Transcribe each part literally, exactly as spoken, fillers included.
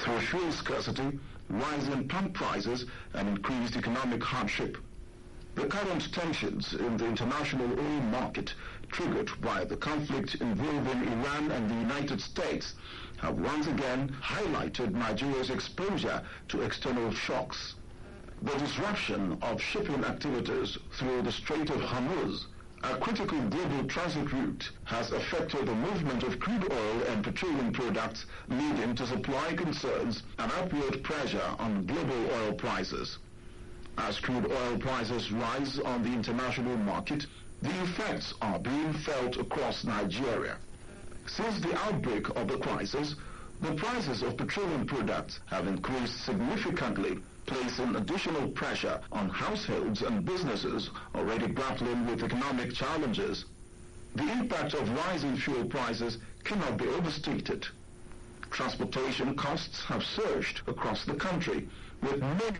through fuel scarcity, rising pump prices, and increased economic hardship. The current tensions in the international oil market, triggered by the conflict involving Iran and the United States, have once again highlighted Nigeria's exposure to external shocks. The disruption of shipping activities through the Strait of Hormuz, a critical global transit route, has affected the movement of crude oil and petroleum products, leading to supply concerns and upward pressure on global oil prices. As crude oil prices rise on the international market, the effects are being felt across Nigeria. Since the outbreak of the crisis, the prices of petroleum products have increased significantly, placing additional pressure on households and businesses already grappling with economic challenges. The impact of rising fuel prices cannot be overstated. Transportation costs have surged across the country, with many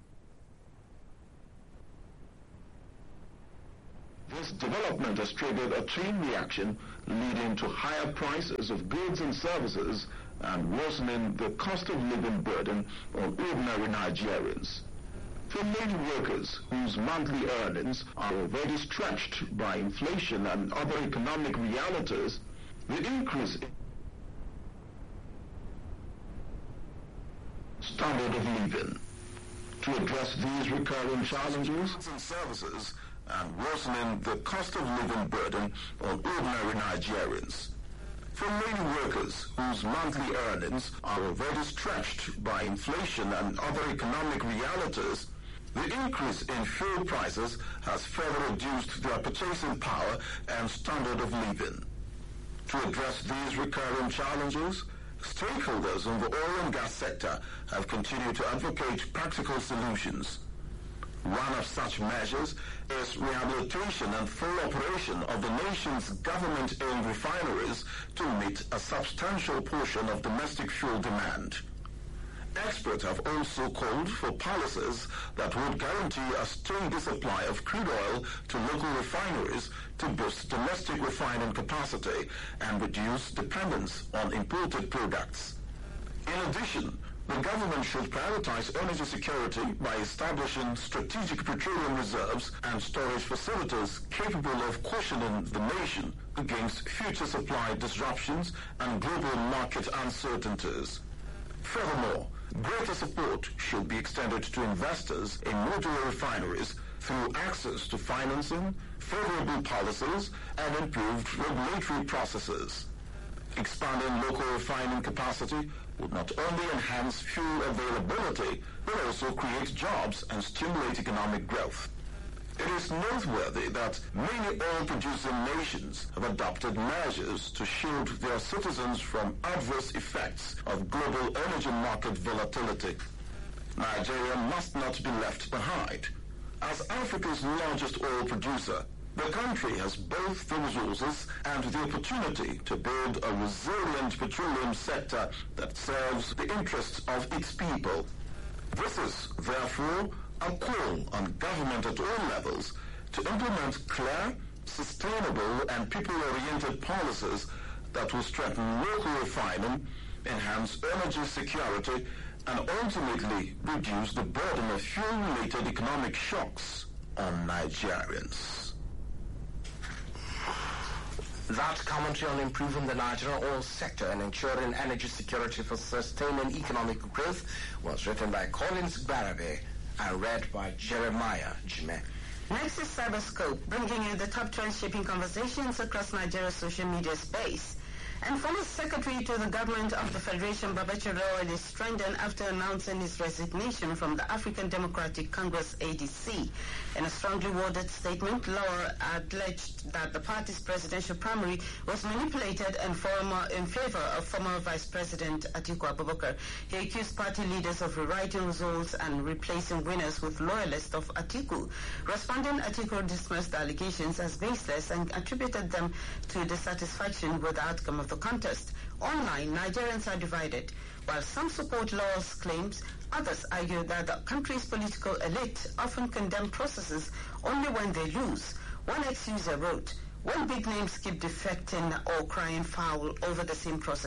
This development has triggered a chain reaction, leading to higher prices of goods and services and worsening the cost of living burden on ordinary Nigerians. For many workers whose monthly earnings are already stretched by inflation and other economic realities, the increase in standard of living. To address these recurring challenges and services and worsening the cost of living burden on ordinary Nigerians. For many workers whose monthly earnings are already stretched by inflation and other economic realities, the increase in fuel prices has further reduced their purchasing power and standard of living. To address these recurring challenges, stakeholders in the oil and gas sector have continued to advocate practical solutions. One of such measures is rehabilitation and full operation of the nation's government-owned refineries to meet a substantial portion of domestic fuel demand. Experts have also called for policies that would guarantee a steady supply of crude oil to local refineries to boost domestic refining capacity and reduce dependence on imported products. In addition, the government should prioritize energy security by establishing strategic petroleum reserves and storage facilities capable of cushioning the nation against future supply disruptions and global market uncertainties. Furthermore, greater support should be extended to investors in modular refineries through access to financing, favorable policies, and improved regulatory processes. Expanding local refining capacity would not only enhance fuel availability, but also create jobs and stimulate economic growth. It is noteworthy that many oil-producing nations have adopted measures to shield their citizens from adverse effects of global energy market volatility. Nigeria must not be left behind. As Africa's largest oil producer, the country has both the resources and the opportunity to build a resilient petroleum sector that serves the interests of its people. This is, therefore, a call on government at all levels to implement clear, sustainable, and people-oriented policies that will strengthen local refining, enhance energy security, and ultimately reduce the burden of fuel-related economic shocks on Nigerians. That commentary on improving the Nigerian oil sector and ensuring energy security for sustaining economic growth was written by Collins Barabe and read by Jeremiah Jime. Next is Cyberscope, bringing you the top trend shaping conversations across Nigeria's social media space. And former Secretary to the Government of the Federation, Babachir Lawal, is stranded after announcing his resignation from the African Democratic Congress, A D C. In a strongly worded statement, Lawal alleged that the party's presidential primary was manipulated in, former, in favor of former Vice President Atiku Abubakar. He accused party leaders of rewriting results and replacing winners with loyalists of Atiku. Responding, Atiku dismissed the allegations as baseless and attributed them to dissatisfaction with the outcome of the contest. Online, Nigerians are divided. While some support Lawal's claims, others argue that the country's political elite often condemn processes only when they lose. One ex-user wrote, "When big names keep defecting or crying foul over the same processes,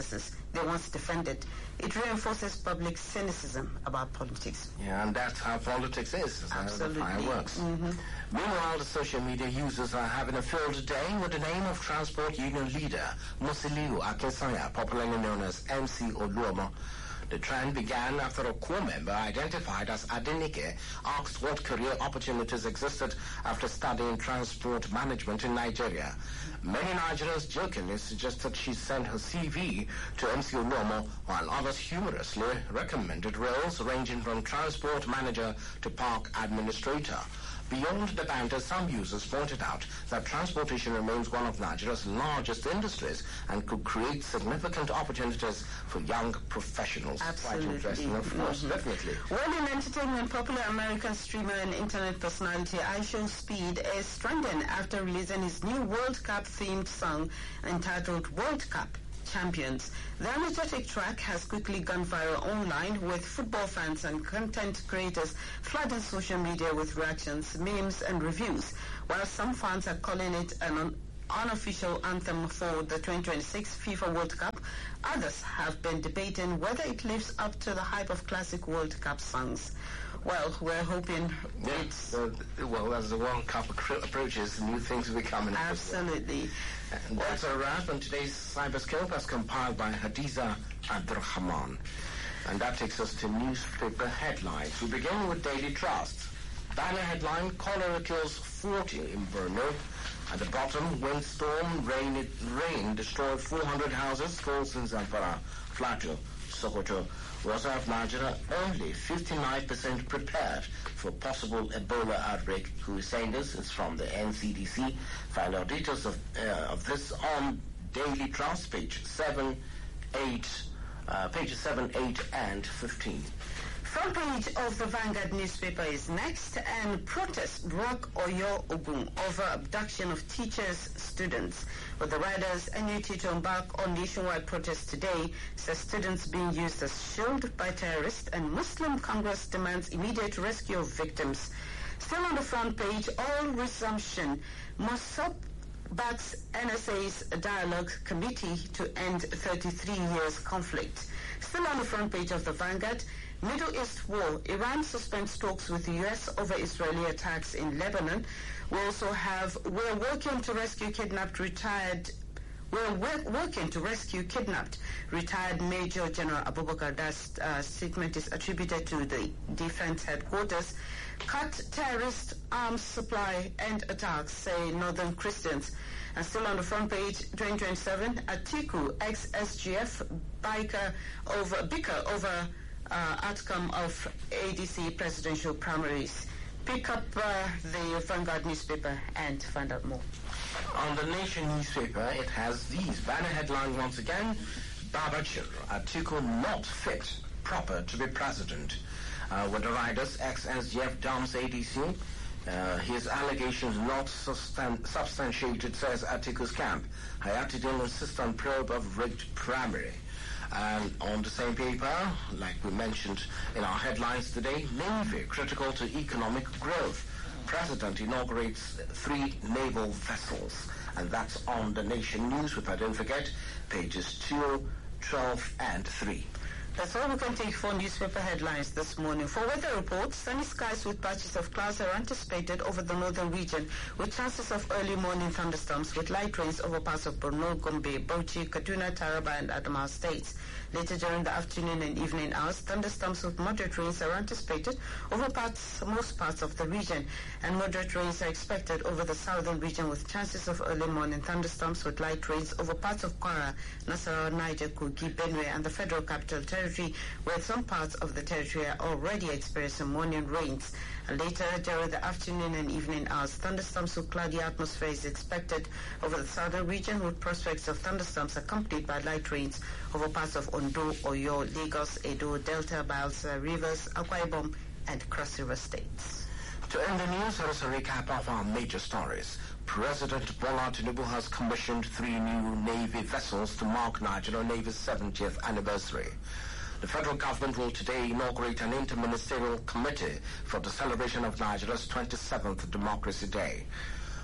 they once defended. It reinforces public cynicism about politics. Yeah, and that's how politics is. That's Absolutely. how the fire works. Mm-hmm. Meanwhile, the social media users are having a field day with the name of Transport Union leader Musiliu Akesanya, popularly known as M C Oluomo. The trend began after a core member identified as Adenike asked what career opportunities existed after studying transport management in Nigeria. Many Nigerians jokingly suggested she send her C V to M C Oluomo, while others humorously recommended roles ranging from transport manager to park administrator. Beyond the banter, some users pointed out that transportation remains one of Nigeria's largest industries and could create significant opportunities for young professionals. Absolutely. Quite interesting, of course, Mm-hmm. definitely. Well, in entertainment, popular American streamer and internet personality iShowSpeed is stranded after releasing his new World Cup-themed song entitled World Cup Champions. The energetic track has quickly gone viral online, with football fans and content creators flooding social media with reactions, memes, and reviews, while some fans are calling it an un- unofficial anthem for the twenty twenty-six FIFA World Cup. Others have been debating whether it lives up to the hype of classic World Cup songs. Well, we're hoping Yeah, it's... uh, well, as the World Cup accru- approaches, new things will be coming. Absolutely. And that's a wrap on today's Cyberscope, as compiled by Hadiza Abdurrahman. And that takes us to newspaper headlines. We begin with Daily Trust. Banner headline, cholera kills forty in Borno. At the bottom, windstorm, rain, rain destroyed four hundred houses, schools in Zamfara, Plateau, Sokoto. We also have Nigeria only fifty-nine percent prepared for possible Ebola outbreak. Who is saying this? It's from the N C D C. Find out details of, uh, of this on Daily Trust, page seven, eight, uh, pages seven, eight, and fifteen. Front page of the Vanguard newspaper is next, and protests rock Oyo Ogun over abduction of teachers, students. With the riders N U T to embark on nationwide protests today, says students being used as shield by terrorists, and Muslim Congress demands immediate rescue of victims. Still on the front page, all resumption. Mossop backs N S A's dialogue committee to end thirty-three years conflict. Still on the front page of the Vanguard, Middle East war. Iran suspends talks with the U S over Israeli attacks in Lebanon. We also have, we're working to rescue kidnapped retired, we're work, working to rescue kidnapped retired Major General Abubakar. That uh, statement is attributed to the defense headquarters. Cut terrorist arms supply and attacks, say Northern Christians. And still on the front page, twenty twenty-seven, Atiku, ex-S G F, biker over, bicker over Uh, outcome of A D C presidential primaries. Pick up uh, the Vanguard newspaper and find out more. On the Nation newspaper, it has these banner headlines once again. Babachir, Atiku not fit, proper to be president. Uh, with the riders, ex-S G F dumps A D C. Uh, his allegations not sustain- substantiated, says Atiku's camp. Hayatuddin insists on probe of rigged primary. And on the same paper, like we mentioned in our headlines today, Navy critical to economic growth. President inaugurates three naval vessels. And that's on the Nation newspaper. Don't forget, pages two, twelve, and three. That's all we can take for newspaper headlines this morning. For weather reports, sunny skies with patches of clouds are anticipated over the northern region, with chances of early morning thunderstorms with light rains over parts of Borno, Gombe, Bauchi, Kaduna, Taraba, and Adamawa states. Later during the afternoon and evening hours, thunderstorms with moderate rains are anticipated over parts, most parts of the region, and moderate rains are expected over the southern region, with chances of early morning thunderstorms with light rains over parts of Kwara, Nasarawa, Niger, Kogi, Benue, and the Federal Capital Territory, where some parts of the territory are already experiencing morning rains. And later during the afternoon and evening hours, thunderstorms with cloudy atmosphere is expected over the southern region, with prospects of thunderstorms accompanied by light rains over parts of Ondo, Oyo, Lagos, Edo, Delta, Bayelsa, Rivers, Akwa Ibom, and Cross River states. To end the news, here is a recap of our major stories. President Bola Tinubu has commissioned three new Navy vessels to mark Nigeria Navy's seventieth anniversary. The federal government will today inaugurate an interministerial committee for the celebration of Nigeria's twenty-seventh Democracy Day.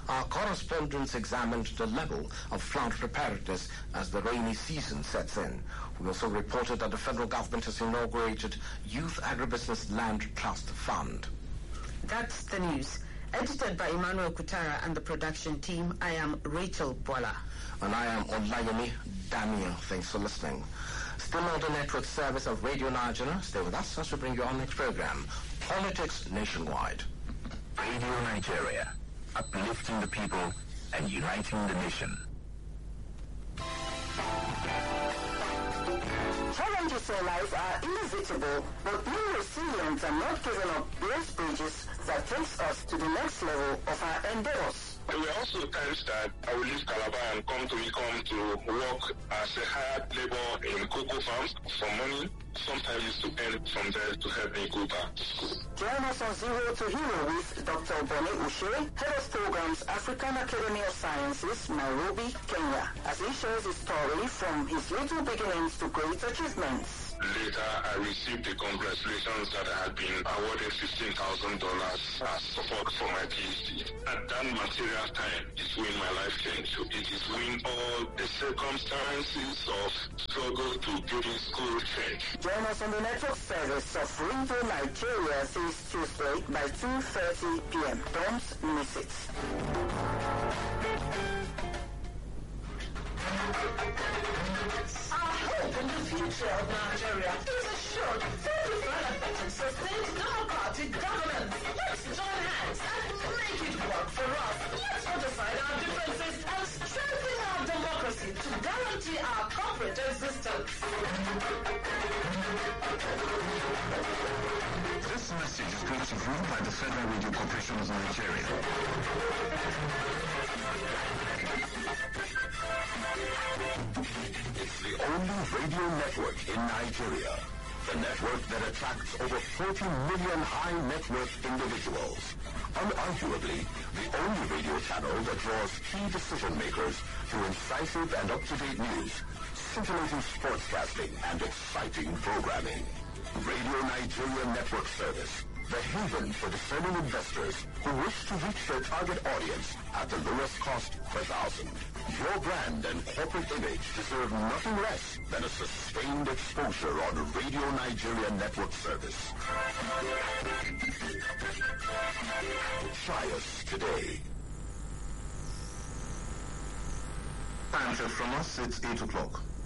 Our correspondents examined the level of flood preparedness as the rainy season sets in. We also reported that the federal government has inaugurated Youth Agribusiness Land Trust Fund. That's the news. Edited by Emmanuel Kutara and the production team, I am Rachel Bola. And I am Olayomi Daniel. Thanks for listening. Still on the network service of Radio Nigeria. Stay with us as we bring you our next program, Politics Nationwide. Radio Nigeria, uplifting the people and uniting the nation. Challenges in life are inevitable, but being resilient and not giving up builds bridges that takes us to the next level of our endeavors. There were also times that I would leave Calabar and come to Ecom to work as a hired labor in cocoa farms for money. Sometimes used to earn from there to help me go back to school. Join us on Zero to Hero with Doctor Bone Ushe, Head of Programs, African Academy of Sciences, Nairobi, Kenya, as he shares his story from his little beginnings to great achievements. Later, I received the congratulations that I had been awarded fifteen thousand dollars as support for my PhD. At that material time is when my life changed. It is when all the circumstances of struggle to getting school changed. Join us on the network service of Radio Nigeria this Tuesday by two thirty p.m. Don't miss it. Our hope in the future of Nigeria is assured through development and sustained democratic governance. Let's join hands and make it work for us. Let's put aside our differences and strengthen our democracy to guarantee our corporate existence. This message is brought to you by the Federal Radio Corporation of Nigeria. It's the only radio network in Nigeria. The network that attracts over forty million high net worth individuals. Unarguably, the only radio channel that draws key decision makers through incisive and up-to-date news, scintillating sportscasting, and exciting programming. Radio Nigeria Network Service, the haven for discerning investors who wish to reach their target audience at the lowest cost per thousand. Your brand and corporate image deserve nothing less than a sustained exposure on Radio Nigeria Network Service. Try us today. Time check from us, it's eight o'clock.